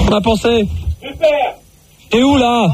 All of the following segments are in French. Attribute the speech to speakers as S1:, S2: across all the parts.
S1: t'en as pensé?
S2: Super.
S1: T'es où là?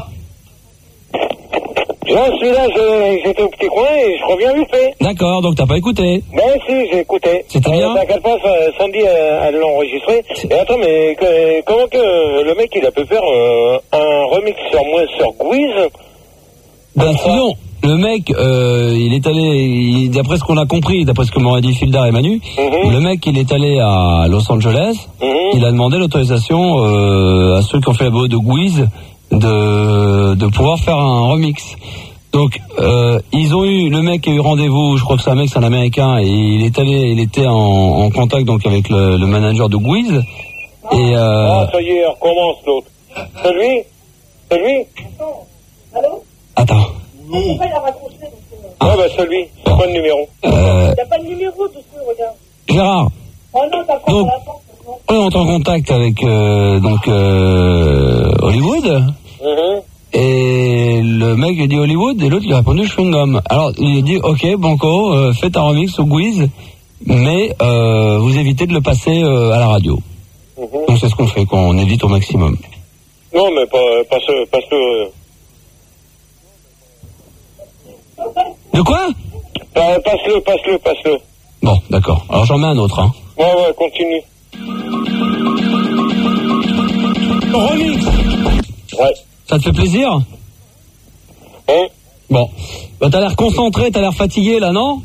S2: Je suis là, j'étais au petit coin et je reviens vite fait.
S1: D'accord, donc t'as pas écouté?
S2: Ben si, j'ai écouté.
S1: C'était bien?
S2: T'inquiète pas, Sandy, elle l'a enregistré. Et attends, mais comment que le mec, il a pu faire un remix sur moi, sur Guiz?
S1: Ben sinon, le mec, il est allé, d'après ce qu'on a compris, d'après ce que m'aurait dit Fildar et Manu, le mec, il est allé à Los Angeles, il a demandé l'autorisation à ceux qui ont fait la BO de Guiz de pouvoir faire un remix. Donc ils ont eu, le mec a eu rendez-vous, je crois que c'est un Américain, et il était en contact donc avec le manager de Guiz. Et
S2: ça y est, recommence l'autre. Celui Allô?
S1: Attends.
S2: Pourquoi il a raccroché? Ah bah celui, c'est pas le numéro. Il n'y a pas de numéro dessus, regarde.
S1: Gérard.
S2: Oh non, t'as pas
S1: Donc, on est en contact avec Hollywood. Et le mec a dit Hollywood et l'autre il a répondu chewing gum. Alors il a dit ok Banco, faites un remix au Guiz, mais vous évitez de le passer à la radio. Donc c'est ce qu'on fait, qu'on évite au maximum.
S2: Non mais passe-le.
S1: De quoi?
S2: Passe-le.
S1: Bon, d'accord. Alors j'en mets un autre, hein.
S2: Ouais, continue.
S1: Remix.
S2: Ouais.
S1: Ça te fait plaisir?
S2: Hein?
S1: Bon. Bah t'as l'air concentré, t'as l'air fatigué là, non?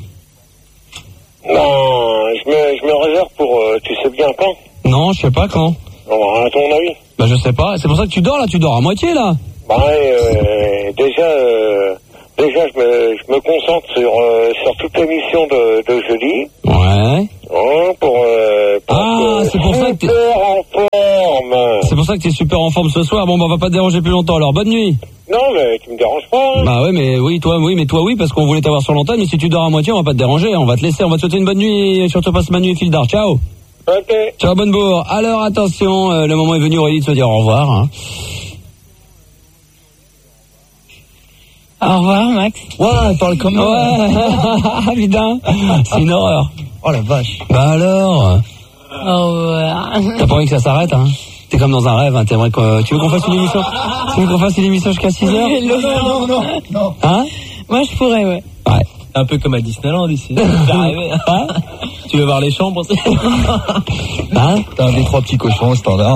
S2: Non, je me réserve pour, tu sais bien quand?
S1: Non, je sais pas quand.
S2: Non, à ton avis?
S1: Bah je sais pas. C'est pour ça que tu dors là, tu dors à moitié là.
S2: Bah ouais, déjà je me concentre sur toute l'émission de jeudi.
S1: Ouais.
S2: C'est pour ça que t'es en forme.
S1: C'est pour ça que t'es super en forme ce soir. Bon, bah on va pas te déranger plus longtemps. Alors bonne nuit.
S2: Non, mais tu me déranges pas. Hein.
S1: Bah ouais, mais toi oui, parce qu'on voulait t'avoir sur l'antenne. Mais si tu dors à moitié, on va pas te déranger. On va te laisser. On va te souhaiter une bonne nuit. Et surtout passe Manu et Fildar. Ciao.
S2: Ok.
S1: Ciao, bonne bourre. Alors attention, le moment est venu, Aurélie, de se dire au revoir. Hein.
S3: Au revoir, Max.
S1: Ouais, elle parle comme moi. Ouais, putain. C'est une horreur.
S4: Oh la vache.
S1: Bah alors.
S3: Au revoir.
S1: T'as pas envie que ça s'arrête, hein? T'es comme dans un rêve, hein? T'aimerais que... Tu veux qu'on fasse une émission? Tu veux qu'on fasse une émission jusqu'à 6h?
S4: Non.
S1: Hein?
S3: Moi, je pourrais, ouais.
S1: Ouais.
S4: Un peu comme à Disneyland ici.
S1: Hein?
S4: Tu veux voir les chambres?
S1: Hein?
S4: T'as un des trois petits cochons standard.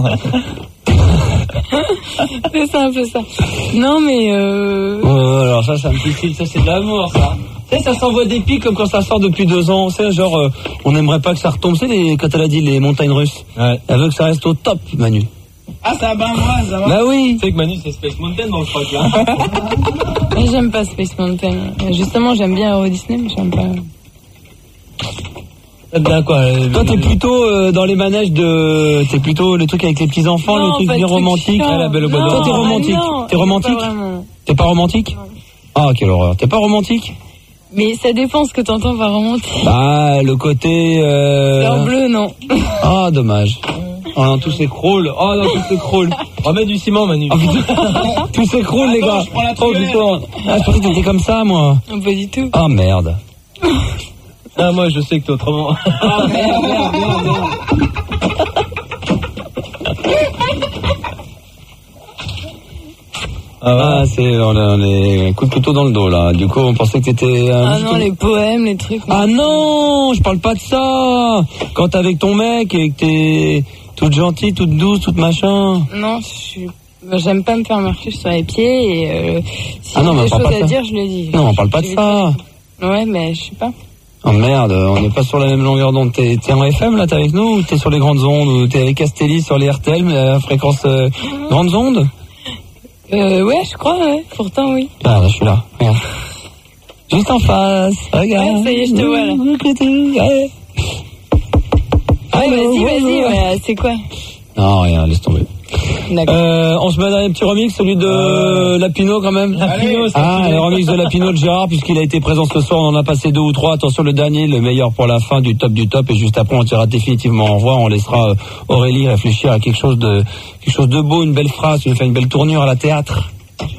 S3: C'est ça, un peu ça. Non, mais
S1: alors ça, c'est un petit film, ça c'est de l'amour, ça. Tu sais, ça s'envoie des pics comme quand ça sort depuis 2 ans. Tu sais, genre, on n'aimerait pas que ça retombe. Tu sais, quand elle a dit les montagnes russes. Ouais. Elle veut que ça reste au top, Manu.
S4: Ah, ça va, ça va.
S1: Bah oui.
S4: Tu sais que Manu, c'est Space Mountain dans le truc, là.
S3: mais j'aime pas Space Mountain. Justement, j'aime bien Euro Disney, mais j'aime pas...
S1: Bien quoi, toi t'es plutôt dans les manèges t'es plutôt le truc avec les petits enfants,
S3: non,
S1: le truc bien romantique.
S3: Ah, la Belle au Bois dormant.
S1: Toi t'es romantique.
S3: Non,
S1: t'es romantique? T'es pas romantique? Non. Ah quelle horreur. T'es pas romantique?
S3: Mais ça dépend ce que t'entends par romantique.
S1: Bah le côté.
S3: C'est en bleu, non.
S1: Ah dommage. Oh non, tout s'écroule. Oh non, tout s'écroule.
S4: Remets du ciment, Manu.
S1: Oh, tout s'écroule, les gars.
S4: Je prends la
S1: oh putain. Ah, je pensais que t'étais comme ça, moi.
S3: Non, pas du tout.
S1: Ah merde.
S4: Ah, moi, je sais que t'es autrement.
S1: Ah, merde. Ah, on est coup de couteau dans le dos, là. Du coup, on pensait que t'étais...
S3: ah non, les poèmes, les trucs...
S1: Ah non, je parle pas de ça. Quand t'es avec ton mec et que t'es toute gentille, toute douce, toute machin.
S3: Non, j'aime pas me faire marcher sur les pieds et si j'ai des choses à dire, je le dis.
S1: Non, on parle pas de ça.
S3: Ouais, mais je sais pas.
S1: Oh merde, on n'est pas sur la même longueur d'onde. T'es en FM là, t'es avec nous ou t'es sur les grandes ondes ou t'es avec Castelli sur les RTL mais à fréquence grandes ondes?
S3: Ouais, je crois, ouais. Pourtant, oui.
S1: Ah, là, je suis là. Regarde. Juste en face. Regarde.
S3: Ouais, ça y est, je te vois là.
S1: Ouais.
S3: Vas-y, ouais, c'est quoi?
S1: Non, rien, laisse tomber.
S3: D'accord.
S1: On se met dans un petit remix, celui de Lapino quand même.
S4: Lapino,
S1: le remix de Lapino de Gérard, puisqu'il a été présent ce soir, on en a passé 2 ou 3. Attention, le dernier, le meilleur pour la fin du top, et juste après on tirera définitivement au revoir. On laissera Aurélie réfléchir à quelque chose de beau, une belle phrase, qui nous fait une belle tournure à la théâtre.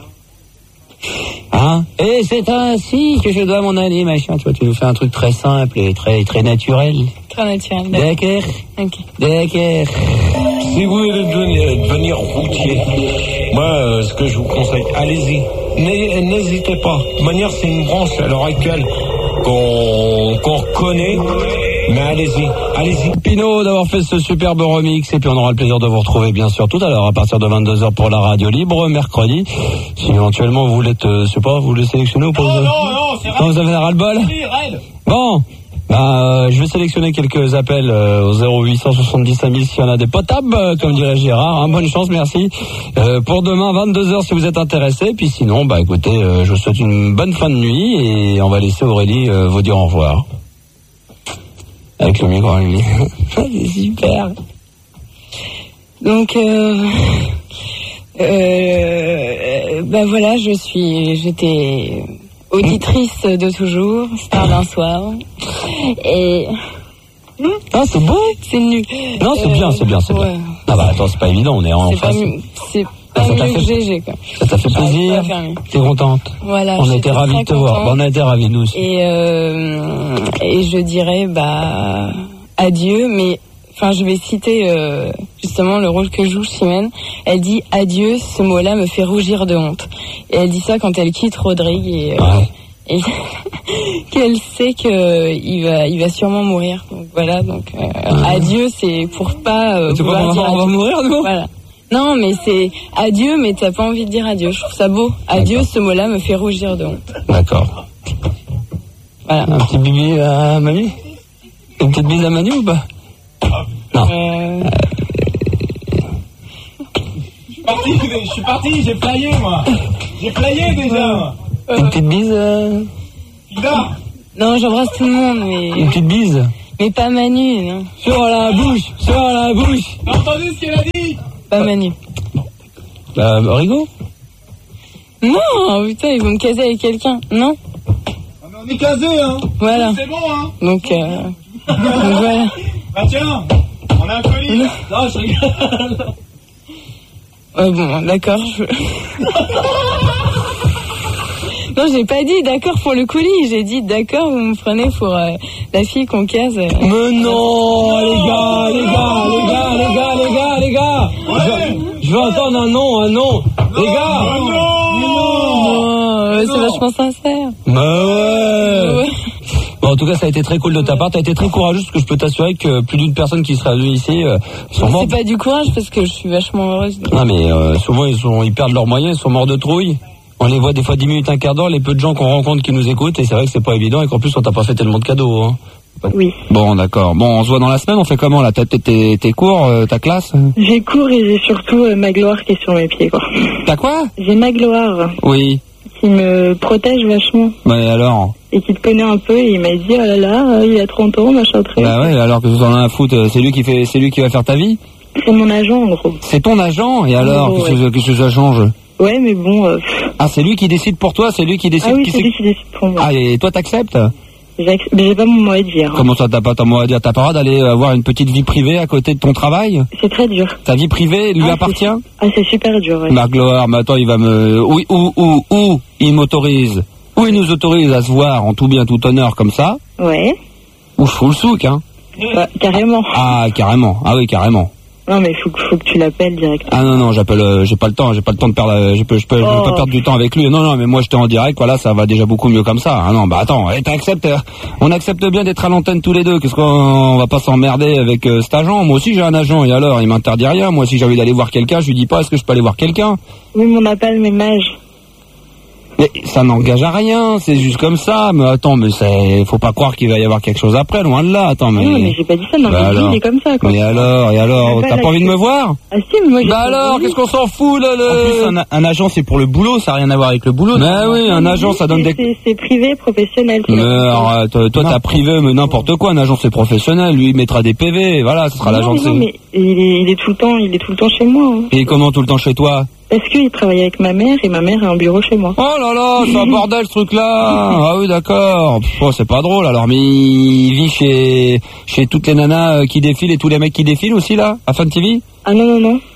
S1: Hein? Et c'est ainsi que je dois mon année, machin. Tu vois, tu nous fais un truc très simple et très naturel.
S3: Très naturel.
S1: D'accord.
S3: Ok.
S1: D'accord.
S5: Si vous voulez devenir routier, moi, ce que je vous conseille, allez-y. N'hésitez pas. De toute manière, c'est une branche à l'heure actuelle qu'on reconnaît. Mais allez-y.
S1: Pinot d'avoir fait ce superbe remix, et puis on aura le plaisir de vous retrouver bien sûr tout à l'heure à partir de 22h pour la radio libre mercredi. Si éventuellement vous voulez vous voulez sélectionner ou pas?
S4: Non, c'est
S1: vous avez un ras-le-bol? Bon. Je vais sélectionner quelques appels au 0870 5000 s'il y en a des potables, comme dirait Gérard. Bonne chance, merci. Pour demain, 22h si vous êtes intéressé. Puis sinon, écoutez, je vous souhaite une bonne fin de nuit et on va laisser Aurélie vous dire au revoir. Avec le micro, lui. C'est super. Donc, voilà, j'étais auditrice de toujours, star d'un soir. Et... Ah, c'est beau. C'est nul. Non, c'est bien.
S3: Ouais.
S1: Ah attends, c'est pas évident, on est en face.
S3: C'est pas mieux que GG, quoi.
S1: Ça t'a fait plaisir. T'es contente.
S3: Voilà.
S1: On a été ravis de te voir. On a été ravis, nous aussi.
S3: Et je dirais, adieu, mais... Enfin, je vais citer justement le rôle que joue Chimène. Elle dit « Adieu, ce mot-là me fait rougir de honte ». Et elle dit ça quand elle quitte Rodrigue et qu'elle sait qu'il va sûrement mourir. Donc voilà, adieu, c'est pour pas vouloir dire
S1: on va mourir, nous.
S3: Voilà. Non, mais c'est adieu, mais t'as pas envie de dire adieu. Je trouve ça beau. Adieu, ce mot-là me fait rougir de honte.
S1: D'accord.
S3: Voilà.
S1: Un petit bibi à Manu? Une petite bise à Manu ou pas? Non.
S4: Je suis parti, j'ai playé, moi. J'ai playé déjà.
S1: Une petite bise
S3: Non, j'embrasse tout le monde, mais...
S1: Une petite bise?
S3: Mais pas Manu, non.
S1: Sur la bouche.
S4: T'as entendu ce qu'elle a dit?
S3: Pas Manu.
S1: Rigaud?
S3: Non, putain, ils vont me caser avec quelqu'un. Non.
S4: On est casés, hein.
S3: Voilà.
S4: C'est bon, hein.
S3: Donc voilà.
S4: Tiens, on a un colis. Non, je rigole.
S3: Bon, d'accord. Non, j'ai pas dit d'accord pour le colis. J'ai dit d'accord, vous me prenez pour la fille qu'on case.
S1: Mais non, les gars. Je veux entendre un nom. Les gars.
S3: Non, c'est vachement sincère.
S1: Ouais. Bon, en tout cas, ça a été très cool de ta part. T'as été très courageuse, parce que je peux t'assurer que plus d'une personne qui sera venue ici sont morts.
S3: C'est pas du courage, parce que je suis vachement heureuse.
S1: Non, mais souvent, ils perdent leurs moyens, ils sont morts de trouille. On les voit des fois 10 minutes, un quart d'heure, les peu de gens qu'on rencontre qui nous écoutent, et c'est vrai que c'est pas évident, et qu'en plus, on t'a pas fait tellement de cadeaux. Hein.
S6: Oui.
S1: Bon, d'accord. Bon, on se voit dans la semaine, on fait comment là? T'as tes cours, ta classe?
S6: J'ai cours et j'ai surtout ma gloire qui est sur mes pieds, quoi.
S1: T'as quoi?
S6: J'ai ma gloire.
S1: Oui.
S6: Qui me protège vachement.
S1: Bah alors?
S6: Et qui te connaît un peu, et il m'a dit, oh là là, il a 30 ans, machin truc.
S1: Bah ouais, alors que vous en avez à foutre, c'est lui qui va faire ta vie?
S6: C'est mon agent, en gros.
S1: C'est ton agent? Et alors, qu'est-ce que ça change?
S6: Ouais, mais bon...
S1: Ah, c'est lui qui décide pour toi? C'est lui qui décide?
S6: Ah oui, c'est lui qui décide pour moi.
S1: Ah, et toi, t'acceptes?
S6: Mais j'ai pas mon mot à dire.
S1: Comment ça, t'as pas ton mot à dire? T'as pas le droit d'aller avoir une petite vie privée à côté de ton travail?
S6: C'est très dur.
S1: Ta vie privée lui appartient?
S6: C'est super dur, ouais.
S1: Ma gloire, mais attends, il va me... Oui, où il m'autorise? Où il nous autorise à se voir en tout bien, tout honneur comme ça?
S6: Ouais.
S1: Ou je fous le souk, hein?
S6: Bah, carrément.
S1: Ah, carrément. Ah oui, carrément.
S6: Non, mais faut que tu l'appelles directement.
S1: Ah non, j'appelle, j'ai pas le temps de perdre, je peux pas perdre du temps avec lui. Non, mais moi j'étais en direct, voilà, ça va déjà beaucoup mieux comme ça. Ah non, bah attends, on accepte bien d'être à l'antenne tous les deux, qu'est-ce qu'on va pas s'emmerder avec cet agent? Moi aussi j'ai un agent, et alors, il m'interdit rien. Moi, si j'ai envie d'aller voir quelqu'un, je lui dis pas, est-ce que je peux aller voir quelqu'un?
S6: Oui, mais on n'a pas le même âge.
S1: Mais ça n'engage à rien, c'est juste comme ça. Mais attends, mais faut pas croire qu'il va y avoir quelque chose après, loin de là. Attends, mais...
S6: Non, mais j'ai pas dit ça, non, mais il est comme ça, quoi.
S1: Mais alors, t'as pas envie de me voir?
S6: Ah si, mais moi j'ai...
S1: Bah alors, qu'est-ce qu'on s'en fout, là,
S4: En plus, un agent, c'est pour le boulot, ça n'a rien à voir avec le boulot.
S1: Bah oui, un agent, ça donne des...
S6: C'est privé, professionnel.
S1: Mais arrête, toi, t'as privé, mais n'importe quoi. Un agent, c'est professionnel. Lui, il mettra des PV, voilà, ce sera l'agent de...
S6: Non, mais il est tout le temps chez moi. Hein.
S1: Et comment tout le temps chez toi?
S6: Parce qu'il travaille avec ma mère, et ma mère a un bureau chez moi.
S1: Oh là là, c'est un bordel ce truc-là. Ah oui, d'accord. Oh, c'est pas drôle alors, mais il vit chez toutes les nanas qui défilent et tous les mecs qui défilent aussi là, à Fun TV?
S6: Ah non.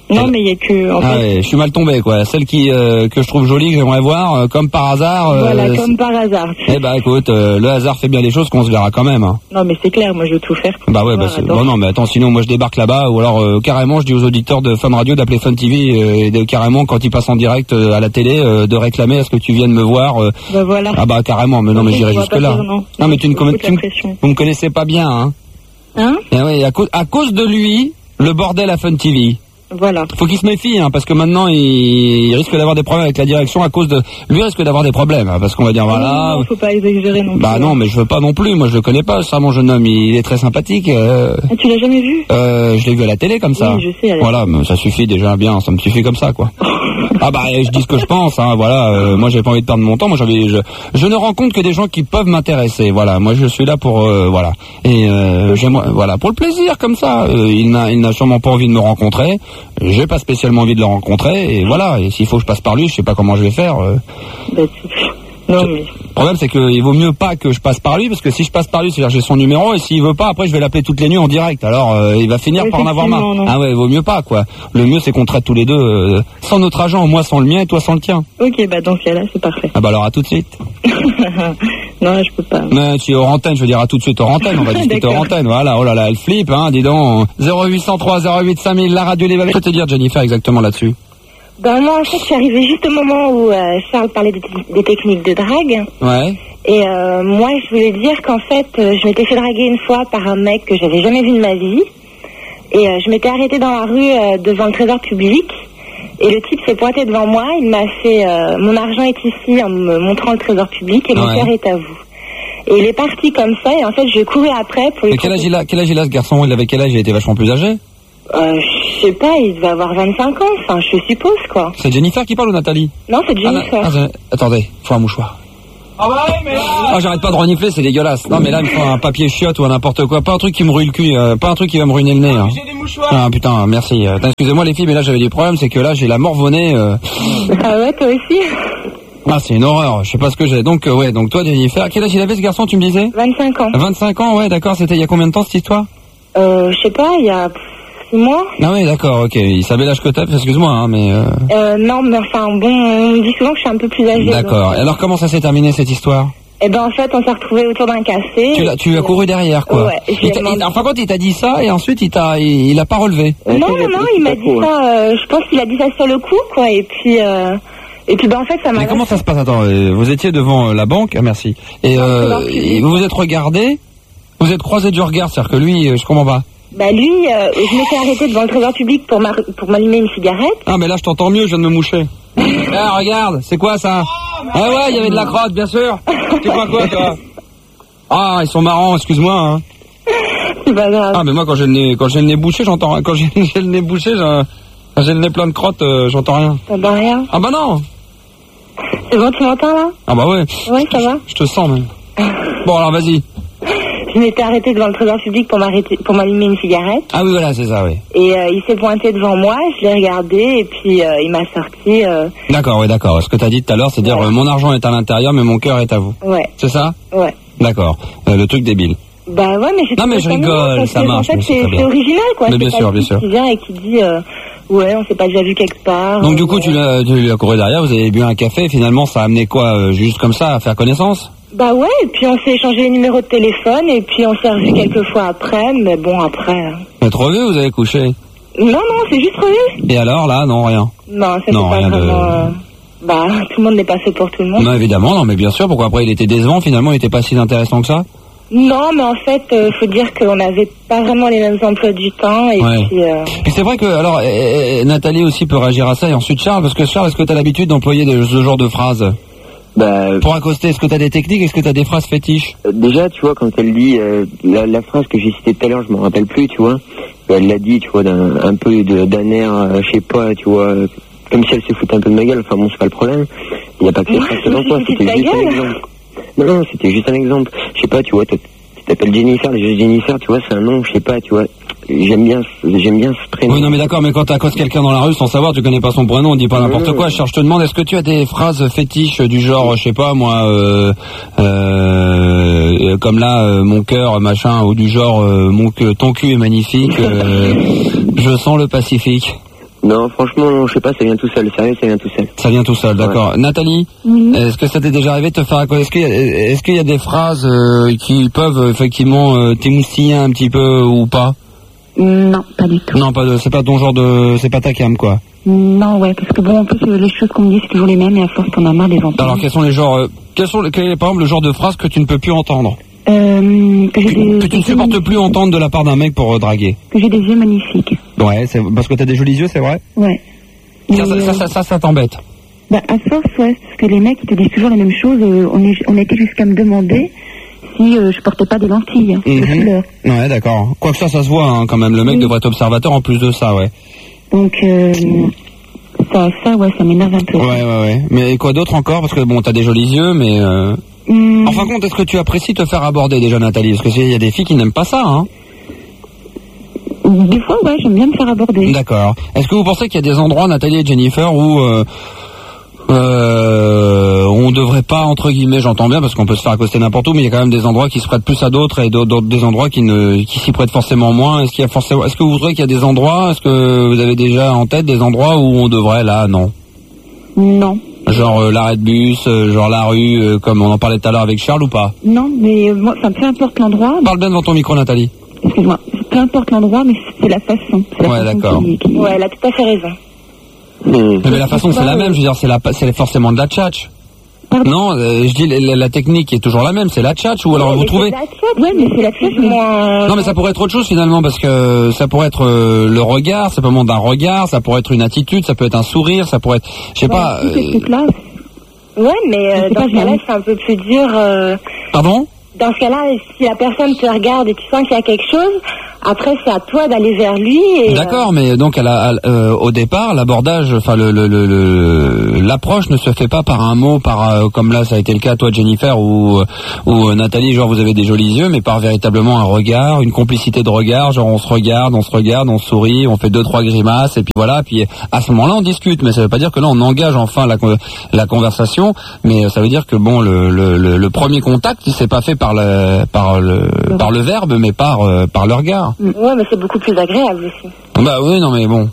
S6: Non, mais il y a que... En
S1: Ah
S6: fait,
S1: ouais, je suis mal tombé, quoi. Celle que je trouve jolie, que j'aimerais voir, comme par hasard.
S6: voilà, comme par hasard.
S1: Eh bah écoute, le hasard fait bien les choses, qu'on se verra quand même. Hein.
S6: Non, mais c'est clair, moi je veux tout faire.
S1: Bah ouais, bon non, mais attends, sinon moi je débarque là-bas, ou alors carrément je dis aux auditeurs de Fun Radio d'appeler Fun TV et carrément quand ils passent en direct à la télé de réclamer est-ce que tu viennes me voir.
S6: Bah voilà.
S1: Ah bah carrément, mais non, mais j'irai jusque là. Non, mais vous me connaissez pas bien, hein.
S6: Hein?
S1: Eh oui, à cause de lui, le bordel à Fun TV.
S6: Voilà.
S1: Faut qu'il se méfie, hein, parce que maintenant il risque d'avoir des problèmes avec la direction à cause de... Lui risque d'avoir des problèmes, hein, parce qu'on va dire voilà...
S6: Non, faut pas exagérer non plus.
S1: Bah non, mais je veux pas non plus, moi je le connais pas, ça, mon jeune homme, il est très sympathique.
S6: Ah, tu l'as jamais vu?
S1: Je l'ai vu à la télé comme ça.
S6: Oui, je sais.
S1: Voilà, mais ça suffit déjà bien, ça me suffit comme ça, quoi. Ah bah je dis ce que je pense, hein, voilà. Moi j'ai pas envie de perdre mon temps, moi je ne rencontre que des gens qui peuvent m'intéresser, voilà. Moi je suis là pour voilà. Et j'aimerais, voilà, pour le plaisir comme ça. Il n'a sûrement pas envie de me rencontrer. J'ai pas spécialement envie de le rencontrer et voilà. Et s'il faut que je passe par lui, je sais pas comment je vais faire.
S6: Bah, non mais.
S1: Le problème c'est qu'il vaut mieux pas que je passe par lui parce que si je passe par lui, c'est-à-dire j'ai son numéro et s'il veut pas, après je vais l'appeler toutes les nuits en direct. Alors il va finir par en avoir marre.
S6: Non.
S1: Ah ouais, il vaut mieux pas, quoi. Le mieux c'est qu'on traite tous les deux sans notre agent, moi sans le mien et toi sans le tien.
S6: Ok, bah dans ce cas-là c'est parfait.
S1: Ah bah alors à tout de suite.
S6: Non, là, je peux pas.
S1: Mais tu es hors antenne, je veux dire à tout de suite hors antenne, on va discuter hors antenne. Voilà, oh là là, elle flippe, hein, dis donc. 0803 08 5000, la radio libre. Je peux te dire, Jennifer, exactement là-dessus.
S7: Ben moi, en fait, je suis arrivée juste au moment où Charles parlait des techniques de drague.
S1: Ouais.
S7: Et moi, je voulais dire qu'en fait, je m'étais fait draguer une fois par un mec que j'avais jamais vu de ma vie. Et je m'étais arrêtée dans la rue devant le trésor public. Et le type s'est pointé devant moi, il m'a fait mon argent est ici en me montrant le trésor public et mon cœur est à vous. Et il est parti comme ça et en fait je courais après pour lui...
S1: Mais quel âge il a ce garçon? Il avait quel âge? Il était vachement plus âgé?
S7: Je sais pas, il devait avoir 25 ans, enfin je suppose quoi.
S1: C'est Jennifer qui parle ou Nathalie?
S7: Non, c'est Jennifer.
S1: Attendez, faut un mouchoir.
S4: Ah bah ouais, mais là...
S1: Ah, j'arrête pas de renifler, c'est dégueulasse. Non mais là il me faut un papier chiotte ou n'importe quoi, pas un truc qui me rue le cul, pas un truc qui va me ruiner le nez. Hein.
S4: J'ai des mouchoirs.
S1: Ah putain, merci. Excusez-moi les filles, mais là j'avais des problèmes, c'est que là j'ai la morve au nez.
S7: Ah ouais, toi aussi?
S1: Ah c'est une horreur, je sais pas ce que j'ai. Donc ouais, donc toi Jennifer, quel âge il avait ce garçon, tu me disais?
S7: 25 ans.
S1: 25 ans, ouais, d'accord, c'était il y a combien de temps cette histoire?
S7: Je sais pas, il y a 6 mois.
S1: Ah ouais, d'accord, ok, il savait l'âge que t'as, excuse-moi, hein, mais...
S7: Non, mais enfin bon, on me dit souvent que je suis un peu plus âgée.
S1: D'accord, et alors comment ça s'est terminé cette histoire?
S7: Eh ben en fait, on s'est retrouvés autour d'un café.
S1: Tu as couru derrière, quoi.
S7: Ouais.
S1: Enfin, quand il t'a dit ça, et ensuite il a pas relevé.
S7: Non, il m'a dit ça. Je pense qu'il a dit ça sur le coup, quoi. Et puis ben en fait, ça m'a.
S1: Mais comment ça se passe? Attends, vous étiez devant la banque, ah, merci. Et vous vous êtes regardé, vous êtes croisé du regard, c'est-à-dire que lui, je comprends pas.
S7: Bah lui, je m'étais arrêtée devant le trésor public pour m'allumer une cigarette.
S1: Ah mais là je t'entends mieux, je viens de me moucher. Ah regarde, c'est quoi ça? Ah ouais, il y avait de la crotte, bien sûr. Tu crois quoi toi? Ah ils sont marrants, excuse-moi. Hein.
S7: C'est pas grave.
S1: Ah mais moi quand j'ai le nez bouché, j'entends rien. Quand j'ai le nez bouché, quand j'ai le nez plein de crottes, j'entends rien.
S7: T'entends rien?
S1: Ah bah non.
S7: C'est bon, tu m'entends là?
S1: Ah bah ouais.
S7: Ouais, ça va.
S1: Je te sens même. Bon alors vas-y.
S7: Je m'étais arrêtée devant le trésor public pour m'allumer une cigarette.
S1: Ah oui voilà, c'est ça, oui.
S7: Et il s'est pointé devant moi, je l'ai regardé et puis il m'a sorti.
S1: D'accord, oui, d'accord. Ce que t'as dit tout à l'heure, c'est-à-dire mon argent est à l'intérieur, mais mon cœur est à vous.
S7: Ouais.
S1: C'est ça?
S7: Ouais.
S1: D'accord. Le truc débile.
S7: Bah ouais, mais j'ai.
S1: Non mais je rigole, ça marche.
S7: En fait, c'est original, quoi.
S1: Mais bien sûr, bien sûr.
S7: Qui vient et qui dit ouais, on s'est pas déjà vu quelque part.
S1: Donc du coup, tu l'as couru derrière, vous avez bu un café, et finalement, ça a amené quoi, juste comme ça, à faire connaissance?
S7: Bah ouais, et puis on s'est échangé les numéros de téléphone, et puis on s'est revu quelques fois après, mais bon, après...
S1: Vous êtes revu, vous avez couché?
S7: Non, c'est juste revu.
S1: Et alors, là, non, rien?
S7: Non, c'était pas
S1: rien
S7: vraiment... Bah, tout le monde n'est pas fait pour tout le monde.
S1: Non, évidemment, non, mais bien sûr, pourquoi après il était décevant, finalement, il était pas si intéressant que ça?
S7: Non, mais en fait, faut dire qu'on n'avait pas vraiment les mêmes emplois du temps, et puis...
S1: Puis c'est vrai que, alors, Nathalie aussi peut réagir à ça, et ensuite Charles, parce que Charles, est-ce que tu as l'habitude d'employer ce genre de phrases? Pour accoster, est-ce que tu as des techniques, est-ce que tu as des phrases fétiches?
S8: Déjà, tu vois, quand elle dit la phrase que j'ai citée tout à l'heure, je m'en rappelle plus, tu vois, elle l'a dit, tu vois, un peu d'un air, je sais pas, tu vois, comme si elle se foutait un peu de ma gueule. Enfin bon, c'est pas le problème. Il n'y a pas que ces phrases dedans, quoi. C'était juste un exemple. Non, c'était juste un exemple. Je sais pas, tu vois, tu t'appelles Jennifer, déjà Jennifer, tu vois, c'est un nom, je sais pas, tu vois. J'aime bien ce prénom.
S1: Oui, non, mais d'accord, mais quand t'accostes quelqu'un dans la rue sans savoir, tu connais pas son prénom, on dit pas n'importe quoi. Charles, je te demande, est-ce que tu as des phrases fétiches du genre, je sais pas, moi, comme là, mon cœur, machin, ou du genre, ton cul est magnifique, je sens le Pacifique.
S8: Non, franchement, je sais pas, ça vient tout seul. Sérieux, ça vient tout seul.
S1: Ça vient tout seul, d'accord. Nathalie, est-ce que ça t'est déjà arrivé de te faire est-ce qu'il y a des phrases qui peuvent effectivement t'émoustiller un petit peu ou pas?
S9: Non, pas du tout.
S1: Non, c'est pas ton genre c'est pas ta cam, quoi.
S9: Non, ouais, parce que bon, en plus, les choses qu'on me dit, c'est toujours les mêmes, et à force, t'en as marre des entendre.
S1: Alors, quels sont les genres, quel est, par exemple, le genre de phrase que tu ne peux plus entendre? Que tu ne supportes plus entendre de la part d'un mec pour draguer?
S9: Que j'ai des yeux magnifiques.
S1: Ouais, c'est parce que t'as des jolis yeux, c'est vrai?
S9: Ouais.
S1: Ça t'embête?
S9: Bah, à force, ouais, parce que les mecs, ils te disent toujours la même chose. On était jusqu'à me demander si je portais pas des lentilles, de couleur.
S1: Ouais, d'accord. Quoique ça se voit, hein, quand même. Le mec devrait être observateur en plus de ça, ouais.
S9: Donc, ouais, ça m'énerve un peu.
S1: Ouais. Mais quoi d'autre encore? Parce que bon, t'as des jolis yeux, mais en fin de compte, est-ce que tu apprécies te faire aborder déjà, Nathalie? Parce que il y a des filles qui n'aiment pas ça, hein.
S9: Des fois, ouais, j'aime bien me faire aborder.
S1: D'accord. Est-ce que vous pensez qu'il y a des endroits, Nathalie et Jennifer, où on devrait pas, entre guillemets, j'entends bien, parce qu'on peut se faire accoster n'importe où, mais il y a quand même des endroits qui se prêtent plus à d'autres et des endroits qui s'y prêtent forcément moins. Est-ce que vous trouvez qu'il y a des endroits, est-ce que vous avez déjà en tête des endroits où on devrait, là, non?
S9: Non.
S1: Genre l'arrêt de bus, genre la rue, comme on en parlait tout à l'heure avec Charles ou pas?
S9: Non, mais moi, peu importe l'endroit.
S1: Parle bien devant ton micro, Nathalie.
S9: Excuse-moi, peu importe l'endroit, mais c'est la façon.
S1: Ouais, d'accord.
S7: Ouais, elle a tout à fait raison.
S1: Mais la façon, c'est la même, je veux dire, c'est forcément de la tchatch. Non, je dis la technique est toujours la même, c'est la tchatch, ou alors vous trouvez...
S9: Ouais, mais c'est la tchatch,
S1: Non, mais ça pourrait être autre chose finalement, parce que ça pourrait être le regard, ça peut être un regard, ça pourrait être une attitude, ça peut être un sourire, ça pourrait être... Je sais pas...
S7: Ouais, mais dans ce cas-là, c'est un peu plus dur...
S1: Pardon?
S7: Dans ce cas-là, si la personne te regarde et tu sens qu'il y a quelque chose, après c'est à toi d'aller vers lui.
S1: D'accord, mais donc au départ, l'abordage, enfin l'approche ne se fait pas par un mot, comme là ça a été le cas toi Jennifer ou Nathalie, genre vous avez des jolis yeux, mais par véritablement un regard, une complicité de regard, genre on se regarde, on sourit, on fait 2-3 grimaces et puis voilà, puis à ce moment-là on discute, mais ça veut pas dire que là on engage enfin la conversation, mais ça veut dire que bon le premier contact il s'est pas fait par le verbe, mais par le regard.
S7: Ouais, mais c'est beaucoup plus agréable aussi.
S1: Bah oui, non mais bon.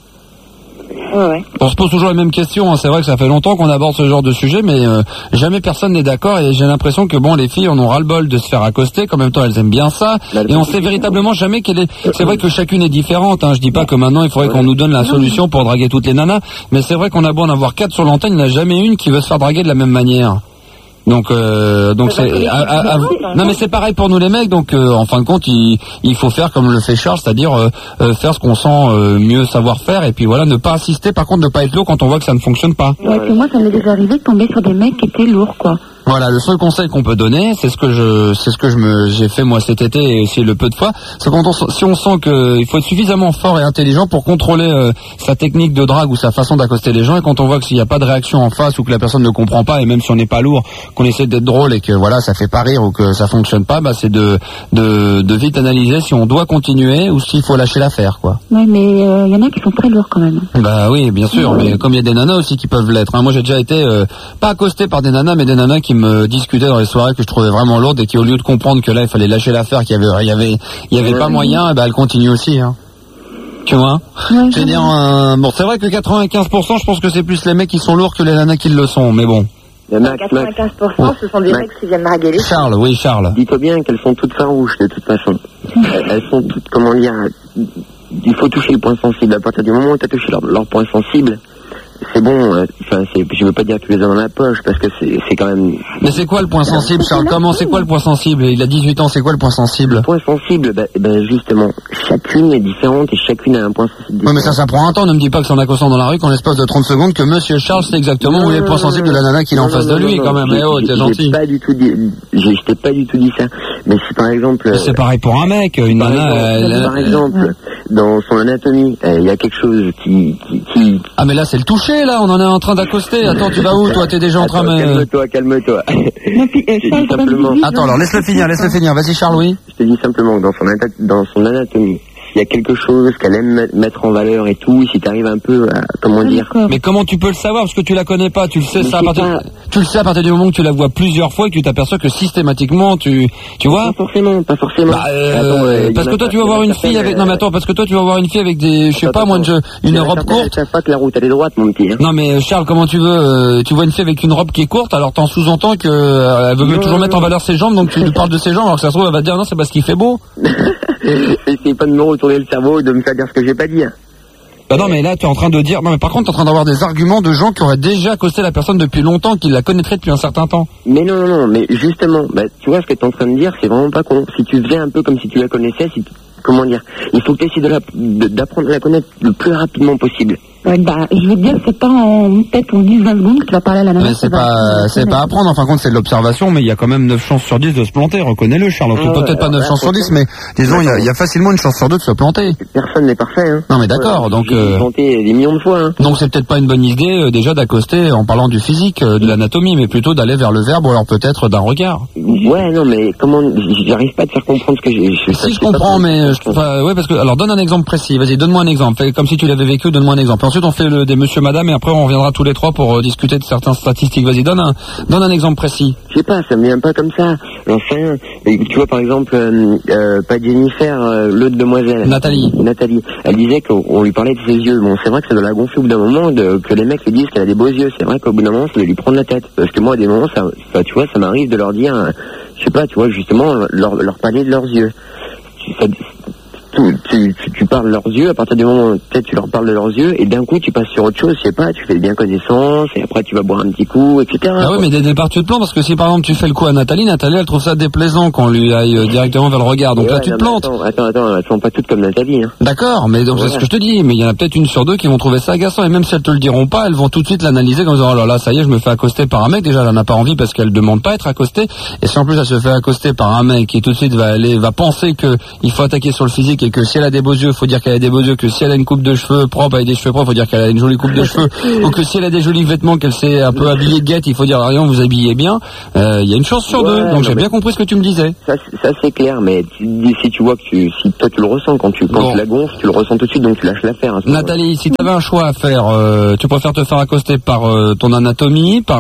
S7: Ouais.
S1: On se pose toujours les mêmes questions, hein. C'est vrai que ça fait longtemps qu'on aborde ce genre de sujet, mais jamais personne n'est d'accord et j'ai l'impression que bon, les filles en ont ras-le-bol de se faire accoster, qu'en même temps elles aiment bien ça, et on sait véritablement jamais quelle est... C'est vrai que chacune est différente, hein. Je dis pas que maintenant il faudrait qu'on nous donne la solution pour draguer toutes les nanas, mais c'est vrai qu'on a beau en avoir 4 sur l'antenne, il n'y en a jamais une qui veut se faire draguer de la même manière. Donc c'est non mais c'est pareil pour nous les mecs, donc en fin de compte il faut faire comme le fait Charles, c'est-à-dire faire ce qu'on sent mieux savoir faire et puis voilà, ne pas insister, par contre ne pas être lourd quand on voit que ça ne fonctionne pas.
S9: Ouais, que moi ça m'est déjà arrivé de tomber sur des mecs qui étaient lourds quoi.
S1: Voilà, le seul conseil qu'on peut donner, c'est ce que j'ai fait moi cet été et aussi le peu de fois, c'est si on sent qu'il faut être suffisamment fort et intelligent pour contrôler sa technique de drague ou sa façon d'accoster les gens, et quand on voit que s'il n'y a pas de réaction en face ou que la personne ne comprend pas, et même si on n'est pas lourd, qu'on essaie d'être drôle et que voilà ça fait pas rire ou que ça fonctionne pas, bah c'est de vite analyser si on doit continuer ou s'il faut lâcher l'affaire quoi.
S9: Ouais, mais y en a qui sont très lourds quand même.
S1: Bah oui, bien sûr, mais comme il y a des nanas aussi qui peuvent l'être, hein. Moi j'ai déjà été pas accosté par des nanas, mais des nanas qui me discutaient dans les soirées que je trouvais vraiment lourdes et qui au lieu de comprendre que là il fallait lâcher l'affaire, qu'il y avait pas moyen, et bah elles continuent aussi hein. Tu vois,
S9: ouais,
S1: je veux dire bon, c'est vrai que 95% je pense que c'est plus les mecs qui sont lourds que les nanas qui le sont, mais bon.
S7: 95% ce sont des mecs qui viennent draguer les filles.
S1: Charles, oui Charles.
S8: Dis-toi bien qu'elles sont toutes farouches de toute façon. Elles sont toutes, comment dire, il faut toucher le point sensible. À partir du moment où tu as touché leur point sensible, c'est bon, je veux pas dire que tu les as dans la poche, parce que c'est quand même...
S1: Mais c'est quoi le point sensible, Charles? C'est quoi le point sensible? Il a 18 ans, c'est quoi le point sensible?
S8: Le point sensible, justement, chacune est différente et chacune a un point sensible différent.
S1: Oui, mais ça prend un temps, ne me dis pas que c'est en accostant dans la rue qu'en l'espace de 30 secondes que monsieur Charles sait exactement où est le point sensible de la nana qu'il a en face de lui, quand même. Eh oh, t'es gentil.
S8: Je t'ai pas du tout dit ça. Mais si par exemple...
S1: Mais c'est pareil pour un mec, une nana...
S8: Par exemple, dans son anatomie, il y a quelque chose qui...
S1: Ah mais là c'est le toucher, là, on en est en train d'accoster. Attends, tu vas où, toi? T'es déjà en train de...
S8: Calme-toi.
S9: Non, puis,
S8: simplement...
S1: Attends, alors laisse-le finir, vas-y Charles, oui.
S8: Je te dis simplement que dans son anatomie, s'il y a quelque chose qu'elle aime mettre en valeur et tout, si t'arrives un peu à, comment dire.
S1: Mais comment tu peux le savoir parce que tu la connais pas, tu le sais ça tu le sais à partir du moment où tu la vois plusieurs fois et que tu t'aperçois que systématiquement tu vois.
S8: Pas forcément. Bah,
S1: parce que toi tu vas voir une fille avec parce que toi tu vas voir une fille avec des une robe courte.
S8: Je sais pas que la route elle est droite mon petit. Hein.
S1: Non mais Charles, comment tu veux tu vois une fille avec une robe qui est courte, alors t'en sous-entends que elle veut toujours mettre en valeur ses jambes, donc tu lui parles de ses jambes alors que ça se trouve elle va te dire non, c'est parce qu'il fait beau.
S8: Essayez pas de me retourner le cerveau et de me faire dire ce que j'ai pas dit.
S1: Bah non mais là tu es en train de dire non mais par contre tu es en train d'avoir des arguments de gens qui auraient déjà accosté la personne depuis longtemps, qui la connaîtraient depuis un certain temps.
S8: Mais non, mais justement, tu vois ce que tu es en train de dire, c'est vraiment pas con. Si tu faisais un peu comme si tu la connaissais, comment dire, il faut que tu essaies d'apprendre à la connaître le plus rapidement possible.
S9: Je veux dire, c'est pas peut-être en 10-20 secondes que tu vas parler à la nana.
S1: Mais c'est pas apprendre, en fin de compte c'est de l'observation, mais il y a quand même 9 chances sur 10 de se planter, reconnais-le Charles. Peut-être pas 9 chances sur 10, mais disons il y a facilement une chance sur 2 de se planter.
S8: Personne n'est parfait, hein.
S1: Non mais d'accord, donc
S8: j'ai planté des millions de fois, hein.
S1: Donc c'est peut-être pas une bonne idée déjà d'accoster en parlant du physique, de l'anatomie, mais plutôt d'aller vers le verbe ou alors peut-être d'un regard.
S8: Ouais, non mais comment, j'arrive pas à te faire comprendre ce que j'ai.
S1: Si je comprends, mais ouais, parce que alors donne un exemple précis, vas-y, donne-moi un exemple, fais comme si tu l'avais vécu, donne-moi un exemple. Ensuite on fait des monsieur madame et après on reviendra tous les trois pour discuter de certaines statistiques. Vas-y, donne un exemple précis.
S8: Je sais pas, ça me vient pas comme ça. J'en sais rien. Tu vois par exemple pas Jennifer, l'autre demoiselle.
S1: Nathalie.
S8: Elle disait qu'on lui parlait de ses yeux. Bon, c'est vrai que ça doit la gonfler au bout d'un moment que les mecs lui disent qu'elle a des beaux yeux. C'est vrai qu'au bout d'un moment ça doit lui prendre la tête. Parce que moi à des moments ça tu vois, ça m'arrive de leur dire, je sais pas, tu vois, justement leur parler de leurs yeux. Tu parles de leurs yeux, à partir du moment où peut-être tu leur parles de leurs yeux, et d'un coup tu passes sur autre chose, je sais pas, tu fais bien connaissance, et après tu vas boire un petit coup, etc.
S1: Ah oui, mais dès le départ tu te plantes, parce que si par exemple tu fais le coup à Nathalie elle trouve ça déplaisant qu'on lui aille directement vers le regard, donc là tu te plantes.
S8: Attends, elles sont pas toutes comme Nathalie, hein.
S1: D'accord, mais donc c'est ce que je te dis, mais il y en a peut-être une sur 2 qui vont trouver ça agaçant, et même si elles te le diront pas, elles vont tout de suite l'analyser comme disant, oh là là, ça y est, je me fais accoster par un mec, déjà elle en a pas envie parce qu'elle demande pas à être accostée, et si en plus elle se fait accoster par un mec qui tout de suite va penser que il faut attaquer sur le physique, et que si elle a des beaux yeux, faut dire qu'elle a des beaux yeux, que si elle a une coupe de cheveux propre, avec des cheveux propres, faut dire qu'elle a une jolie coupe de cheveux, ou que si elle a des jolis vêtements, qu'elle s'est un peu habillée de guette, il faut dire, rien, vous habillez bien, il y a une chance sur 2, donc j'ai bien compris ce que tu me disais.
S8: Ça c'est clair, mais si tu vois que si toi tu le ressens quand tu la gonfles, tu le ressens tout de suite, donc tu lâches l'affaire.
S1: Nathalie, si tu avais un choix à faire, tu préfères te faire accoster par ton anatomie, par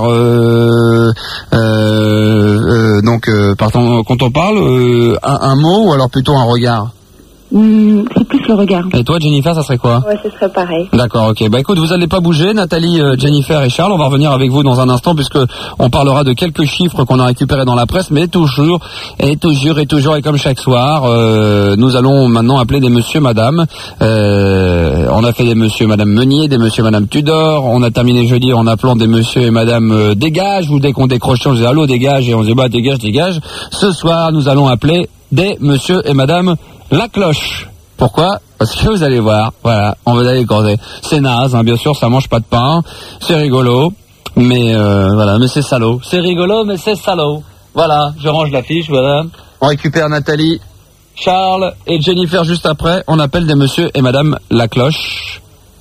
S1: quand on parle, un mot, ou alors plutôt un regard?
S9: C'est plus le regard.
S1: Et toi, Jennifer, ça serait quoi?
S7: Ouais, ce serait pareil.
S1: D'accord, ok. Bah écoute, vous allez pas bouger, Nathalie, Jennifer et Charles. On va revenir avec vous dans un instant, puisque on parlera de quelques chiffres qu'on a récupérés dans la presse, mais toujours, et comme chaque soir, nous allons maintenant appeler des monsieur, madame. On a fait des monsieur, madame Meunier, des monsieur, madame Tudor. On a terminé jeudi en appelant des monsieur et madame Dégage, ou dès qu'on décrochait, on disait allô, dégage, et on disait bah dégage. Ce soir, nous allons appeler des monsieur et madame La Cloche. Pourquoi? Parce que vous allez voir, voilà, on va aller creuser. C'est naze, hein, bien sûr, ça mange pas de pain, c'est rigolo, mais voilà, mais c'est salaud. C'est rigolo, mais c'est salaud. Voilà, je range la fiche, voilà. On récupère Nathalie, Charles et Jennifer juste après. On appelle des monsieur et madame La Cloche.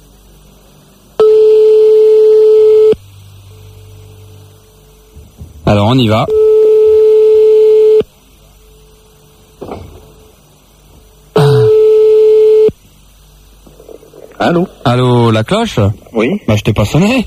S1: Alors on y va.
S2: Allô?
S1: Allô, La Cloche?
S2: Oui.
S1: Bah, je t'ai pas sonné.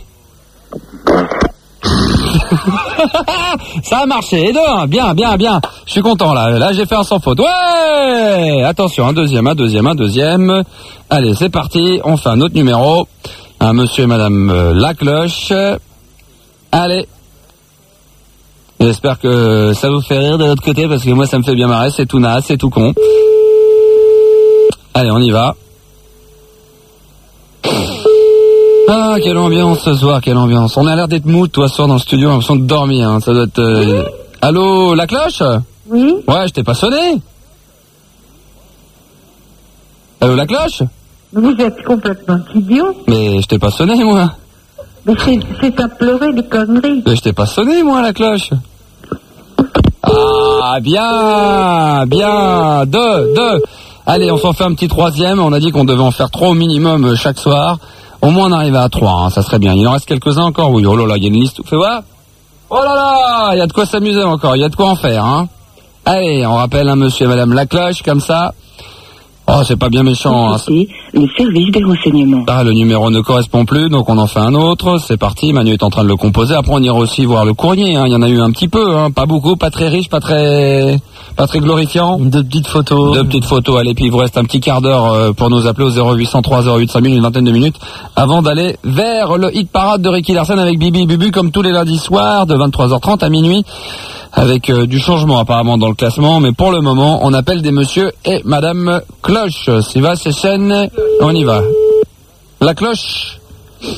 S1: Ça a marché, et deux, bien. Je suis content, là j'ai fait un sans faute. Ouais! Attention, un deuxième. Allez, c'est parti, on fait un autre numéro. Un monsieur et madame La Cloche. Allez. J'espère que ça vous fait rire de l'autre côté, parce que moi ça me fait bien marrer, c'est tout naze, c'est tout con. Allez, on y va. Ah, quelle ambiance ce soir, quelle ambiance. On a l'air d'être mou, toi, ce soir dans le studio, on a l'impression de dormir, hein. Ça doit être... Allô, La Cloche?
S9: Oui.
S1: Ouais, je t'ai pas sonné. Allô, La Cloche?
S9: Vous êtes complètement idiot.
S1: Mais je t'ai pas sonné, moi.
S9: Mais c'est à pleurer des conneries.
S1: Mais je t'ai pas sonné, moi, La Cloche. Ah, bien. Deux. Allez, on s'en fait un petit troisième. On a dit qu'on devait en faire 3 au minimum chaque soir. Au moins on arrive à 3, hein, ça serait bien. Il en reste quelques-uns encore, oui. Oh là là, il y a une liste. Fais voir. Oh là là, il y a de quoi s'amuser encore, il y a de quoi en faire, hein. Allez, on rappelle un monsieur et madame La Cloche, comme ça. Oh, c'est pas bien méchant. Hein.
S9: Le service des renseignements.
S1: Ah, le numéro ne correspond plus, donc on en fait un autre. C'est parti, Manu est en train de le composer. Après, on ira aussi voir le courrier. Hein. Il y en a eu un petit peu, hein. Pas beaucoup, pas très riche, pas très glorifiant.
S10: Deux petites photos.
S1: Allez, puis il vous reste un petit quart d'heure pour nous appeler au 0803 08 5000, une vingtaine de minutes, avant d'aller vers le hit parade de Ricky Larson avec Bibi et Bubu, comme tous les lundis soirs, de 23h30 à minuit. Avec du changement apparemment dans le classement, mais pour le moment, on appelle des monsieur et madame Cloche. S'il va, c'est chaîne, on y va. La cloche.